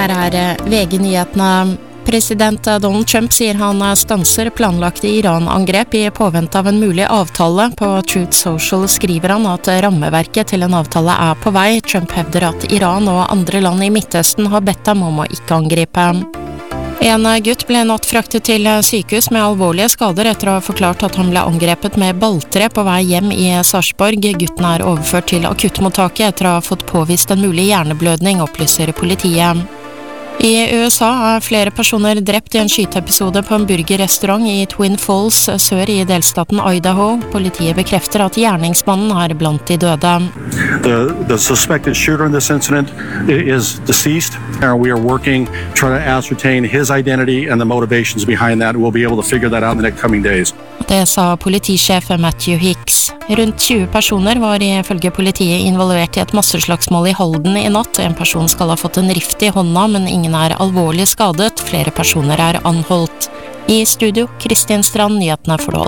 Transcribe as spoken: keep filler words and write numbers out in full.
Her er V G-nyhetene. President Donald Trump sier han stanser planlagte Iran-angrep i påvente av en mulig avtale. På Truth Social skriver han at rammeverket til en avtale er på vei. Trump hevder at Iran og andre land i Midtøsten har bedt ham om å ikke angripe. En gutt ble natt fraktet til sykehus med alvorlige skader etter å ha forklart at han ble angrepet med balltre på vei hjem i Sarpsborg. Gutten er overført til akuttmottaket etter å ha fått påvist en mulig hjerneblødning, opplyser politiet. I U S A er flere personer drept i en skyteepisode på en burgerrestaurant i Twin Falls sør i delstaten Idaho. Politiet bekrefter at gjerningsmannen er blant de døde. The, the suspected shooter in this incident is deceased. We are working to try to ascertain his identity and the motivations behind that. We'll be able to figure that out in the next coming days. Det sa politisjef Matthew Hicks. Rundt tjue personer var ifølge politiet involvert i et masseslagsmål i Halden i natt. En person skal ha fått en rift i hånda, men ingen er alvorlig skadet. Flere personer er anholdt. I studio, Kristin Strand, nyhetene for